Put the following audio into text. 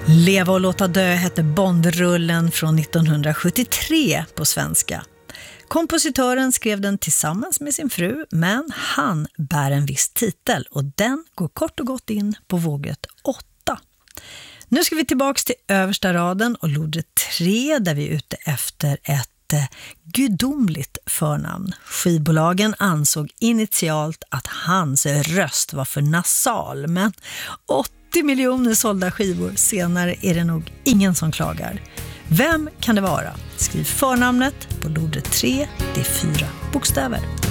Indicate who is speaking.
Speaker 1: Leva och låta dö hette Bondrullen från 1973 på svenska. Kompositören skrev den tillsammans med sin fru, men han bär en viss titel och den går kort och gott in på vågrätt 8. Nu ska vi tillbaka till översta raden och lodrätt 3 där vi är ute efter ett gudomligt förnamn. Skivbolagen ansåg initialt att hans röst var för nasal, men 80 miljoner sålda skivor senare är det nog ingen som klagar. Vem kan det vara? Skriv förnamnet på lodrätt 3, det är 4 bokstäver.